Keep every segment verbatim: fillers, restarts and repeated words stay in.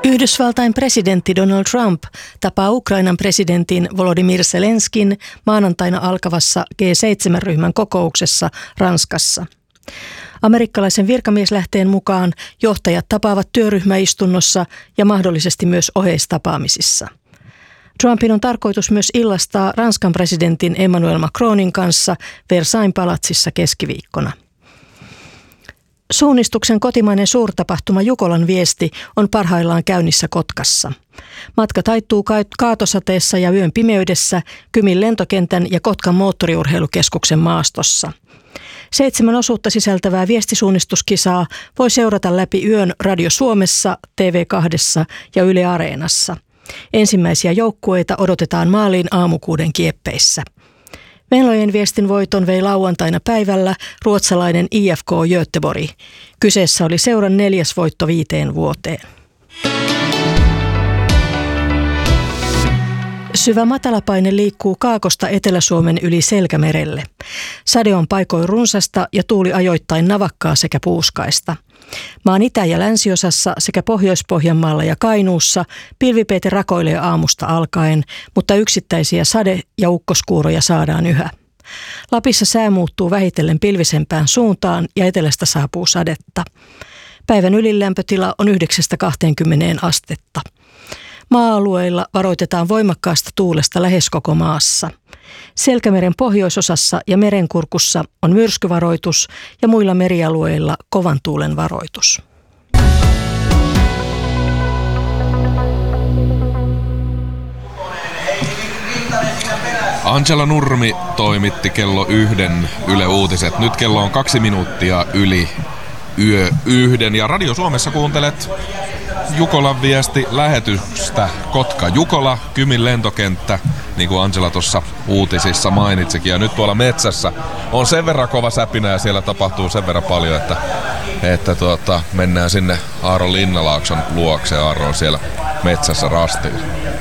Yhdysvaltain presidentti Donald Trump tapaa Ukrainan presidentin Volodymyr Zelenskin maanantaina alkavassa G seitsemän -ryhmän kokouksessa Ranskassa. Amerikkalaisen virkamieslähteen mukaan johtajat tapaavat työryhmäistunnossa ja mahdollisesti myös oheistapaamisissa. Trumpin on tarkoitus myös illastaa Ranskan presidentin Emmanuel Macronin kanssa Versailles palatsissa keskiviikkona. Suunnistuksen kotimainen suurtapahtuma Jukolan viesti on parhaillaan käynnissä Kotkassa. Matka taittuu kaatosateessa ja yön pimeydessä Kymin lentokentän ja Kotkan moottoriurheilukeskuksen maastossa. Seitsemän osuutta sisältävää viestisuunnistuskisaa voi seurata läpi yön Radio Suomessa, T V kaksi ja Yle Areenassa. Ensimmäisiä joukkueita odotetaan maaliin aamukuuden kieppeissä. Venlojen viestin voiton vei lauantaina päivällä ruotsalainen I F K Göteborg. Kyseessä oli seuran neljäs voitto viiteen vuoteen. Syvä matalapaine liikkuu Kaakosta Etelä-Suomen yli Selkämerelle. Sade on paikoin runsasta ja tuuli ajoittain navakkaa sekä puuskaista. Maan itä- ja länsiosassa sekä Pohjois-Pohjanmaalla ja Kainuussa pilvipeite rakoilee aamusta alkaen, mutta yksittäisiä sade- ja ukkoskuuroja saadaan yhä. Lapissa sää muuttuu vähitellen pilvisempään suuntaan ja etelästä saapuu sadetta. Päivän ylilämpötila on yhdeksästä kahteenkymmeneen astetta. Maa-alueilla varoitetaan voimakkaasta tuulesta lähes koko maassa. Selkämeren pohjoisosassa ja merenkurkussa on myrskyvaroitus ja muilla merialueilla kovan tuulen varoitus. Angela Nurmi toimitti kello yhden Yle Uutiset. Nyt kello on kaksi minuuttia yli yö yhden ja Radio Suomessa kuuntelet Jukolan viesti lähetystä. Kotka Jukola, Kymin lentokenttä, niin kuin Angela tuossa uutisissa mainitsikin. Ja nyt tuolla metsässä on sen verran kova säpinä ja siellä tapahtuu sen verran paljon, että, että tuota, mennään sinne Aaro Linnalaakson luokse. Aaro on siellä metsässä rastilla.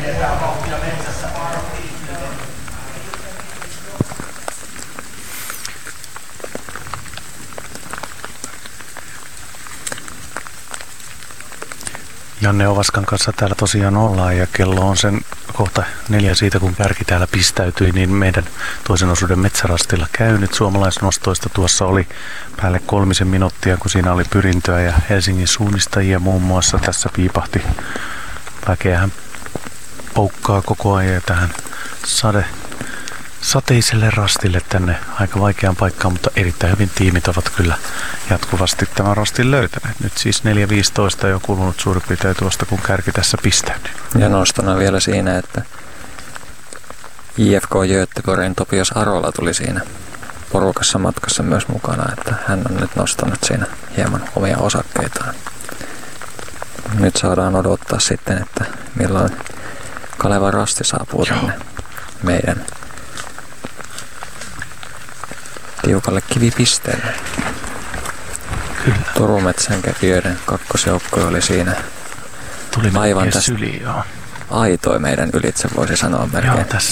Janne Ovaskan kanssa täällä tosiaan ollaan ja kello on sen kohta neljä siitä, kun kärki täällä pistäytyi, niin meidän toisen osuuden metsärastilla käynyt. Suomalaisnostoista tuossa oli päälle kolmisen minuuttia, kun siinä oli pyrintöä ja Helsingin suunnistajia muun muassa. Tässä piipahti väkeähän poukkaa koko ajan ja tähän sade, sateiselle rastille tänne aika vaikeaan paikkaan, mutta erittäin hyvin tiimit ovat kyllä jatkuvasti tämän rastin löytäneet. Nyt siis neljä viisitoista jo kulunut suurin piirtein tuosta, kun kärki tässä pistäytyi. Ja nostona vielä siinä, että I F K Göteborgin Topias Arola tuli siinä porukassa matkassa myös mukana, että hän on nyt nostanut siinä hieman omia osakkeitaan. Nyt saadaan odottaa sitten, että milloin Kaleva rasti saapuu tänne meidän tiukalle kivipisteelle. Kyllä. Turumetsän kävijöiden kakkosjoukko oli siinä. Tuli aivan tästä syli, joo. Aitoi meidän ylitse, voisi sanoa melkein. Joo, tässä